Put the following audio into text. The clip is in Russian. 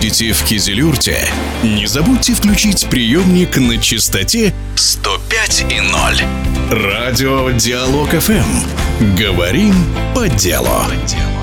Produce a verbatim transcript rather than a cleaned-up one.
будете в Кизилюрте, не забудьте включить приемник на частоте сто пять и ноль. Радио Диалог эф эм. Говорим по делу.